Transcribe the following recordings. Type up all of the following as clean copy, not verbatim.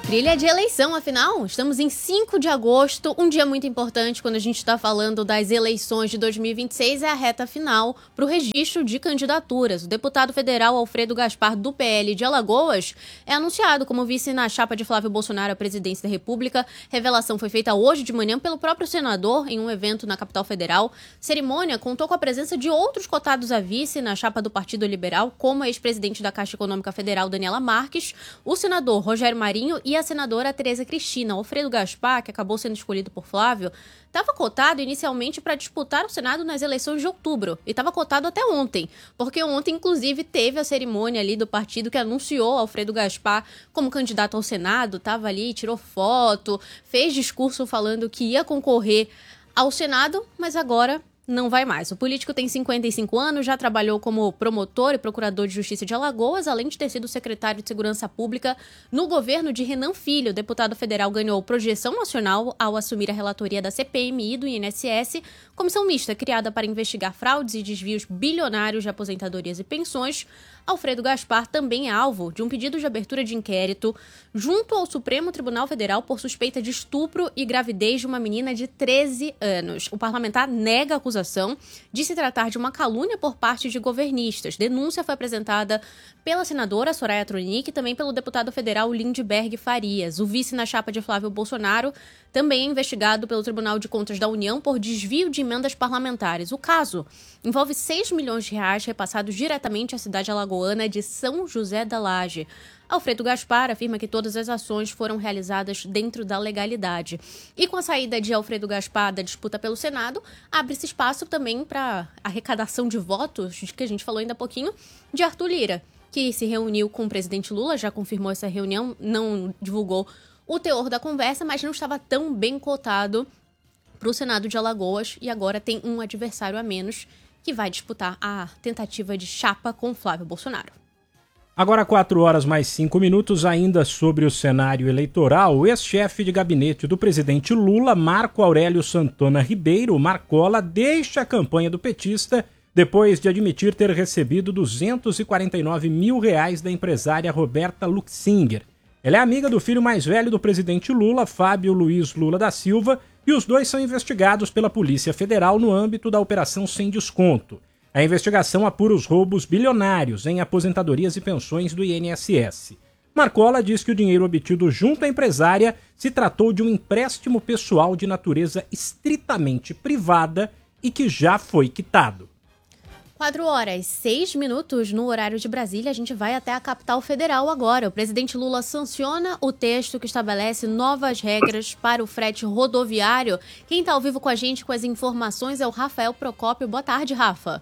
Trilha de eleição, afinal, estamos em 5 de agosto, um dia muito importante quando a gente está falando das eleições de 2026, é a reta final para o registro de candidaturas. O deputado federal Alfredo Gaspar, do PL de Alagoas, é anunciado como vice na chapa de Flávio Bolsonaro à presidência da República. Revelação foi feita hoje de manhã pelo próprio senador em um evento na capital federal. Cerimônia contou com a presença de outros cotados a vice na chapa do Partido Liberal, como a ex-presidente da Caixa Econômica Federal, Daniela Marques, o senador Rogério Marinho e a senadora Tereza Cristina. Alfredo Gaspar, que acabou sendo escolhido por Flávio, estava cotado inicialmente para disputar o Senado nas eleições de outubro. E estava cotado até ontem, porque ontem, inclusive, teve a cerimônia ali do partido que anunciou Alfredo Gaspar como candidato ao Senado. Estava ali, tirou foto, fez discurso falando que ia concorrer ao Senado, mas agora não vai mais. O político tem 55 anos, já trabalhou como promotor e procurador de justiça de Alagoas, além de ter sido secretário de Segurança Pública no governo de Renan Filho. O deputado federal ganhou projeção nacional ao assumir a relatoria da CPMI e do INSS, comissão mista criada para investigar fraudes e desvios bilionários de aposentadorias e pensões. Alfredo Gaspar também é alvo de um pedido de abertura de inquérito junto ao Supremo Tribunal Federal por suspeita de estupro e gravidez de uma menina de 13 anos. O parlamentar nega a acusação de se tratar de uma calúnia por parte de governistas. Denúncia foi apresentada pela senadora Soraya Tronic e também pelo deputado federal Lindbergh Farias. O vice na chapa de Flávio Bolsonaro também é investigado pelo Tribunal de Contas da União por desvio de emendas parlamentares. O caso envolve 6 milhões de reais repassados diretamente à cidade alagoana de São José da Laje. Alfredo Gaspar afirma que todas as ações foram realizadas dentro da legalidade. E com a saída de Alfredo Gaspar da disputa pelo Senado, abre-se espaço também para arrecadação de votos, que a gente falou ainda há pouquinho, de Arthur Lira, que se reuniu com o presidente Lula, já confirmou essa reunião, não divulgou o teor da conversa, mas não estava tão bem cotado para o Senado de Alagoas e agora tem um adversário a menos que vai disputar a tentativa de chapa com Flávio Bolsonaro. Agora 4h mais 5 ainda sobre o cenário eleitoral. O ex-chefe de gabinete do presidente Lula, Marco Aurélio Santana Ribeiro, Marcola, deixa a campanha do petista depois de admitir ter recebido R$249 mil da empresária Roberta Luxinger. Ela é amiga do filho mais velho do presidente Lula, Fábio Luiz Lula da Silva, e os dois são investigados pela Polícia Federal no âmbito da Operação Sem Desconto. A investigação apura os roubos bilionários em aposentadorias e pensões do INSS. Marcola diz que o dinheiro obtido junto à empresária se tratou de um empréstimo pessoal de natureza estritamente privada e que já foi quitado. 4h06 no horário de Brasília, a gente vai até a capital federal agora. O presidente Lula sanciona o texto que estabelece novas regras para o frete rodoviário. Quem está ao vivo com a gente com as informações é o Rafael Procópio. Boa tarde, Rafa.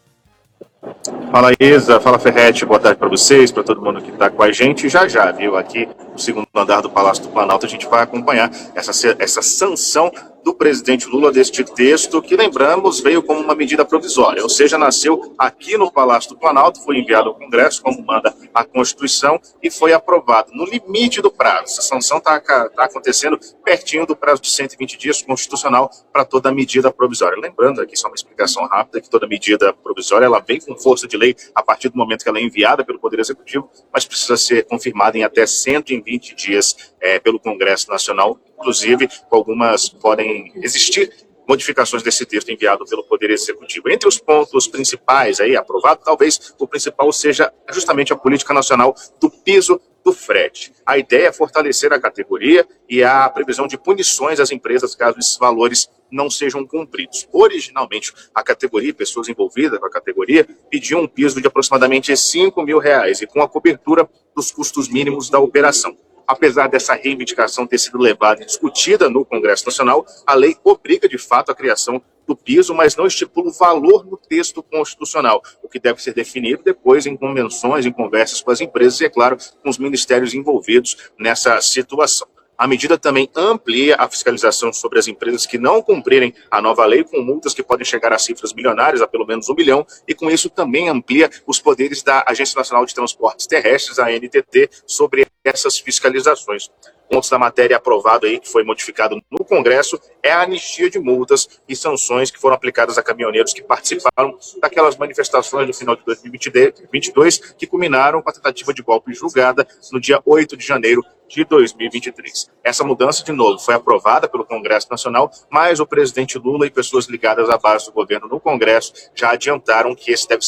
Fala, Isa, fala, Ferretti, boa tarde para vocês, para todo mundo que está com a gente. Já, viu, aqui no segundo andar do Palácio do Planalto, a gente vai acompanhar essa sanção do presidente Lula deste texto, que, lembramos, veio como uma medida provisória, ou seja, nasceu aqui no Palácio do Planalto, foi enviado ao Congresso, como manda a Constituição, e foi aprovado no limite do prazo. Essa sanção está acontecendo pertinho do prazo de 120 dias constitucional para toda medida provisória. Lembrando aqui, só uma explicação rápida, que toda medida provisória ela vem com força de lei a partir do momento que ela é enviada pelo Poder Executivo, mas precisa ser confirmada em até 120 dias pelo Congresso Nacional. Inclusive, algumas podem existir modificações desse texto enviado pelo Poder Executivo. Entre os pontos principais aí aprovados, talvez o principal seja justamente a política nacional do piso do frete. A ideia é fortalecer a categoria e a previsão de punições às empresas caso esses valores não sejam cumpridos. Originalmente, a categoria e pessoas envolvidas com a categoria pediam um piso de aproximadamente R$5 mil e com a cobertura dos custos mínimos da operação. Apesar dessa reivindicação ter sido levada e discutida no Congresso Nacional, a lei obriga de fato a criação do piso, mas não estipula o valor no texto constitucional, o que deve ser definido depois em convenções, em conversas com as empresas e, é claro, com os ministérios envolvidos nessa situação. A medida também amplia a fiscalização sobre as empresas que não cumprirem a nova lei, com multas que podem chegar a cifras milionárias, a pelo menos R$1 milhão, e com isso também amplia os poderes da Agência Nacional de Transportes Terrestres, a ANTT, sobre essas fiscalizações. Pontos da matéria aprovado aí, que foi modificado no Congresso, é a anistia de multas e sanções que foram aplicadas a caminhoneiros que participaram daquelas manifestações no final de 2022, que culminaram com a tentativa de golpe julgada no dia 8 de janeiro de 2023. Essa mudança, de novo, foi aprovada pelo Congresso Nacional, mas o presidente Lula e pessoas ligadas à base do governo no Congresso já adiantaram que esse deve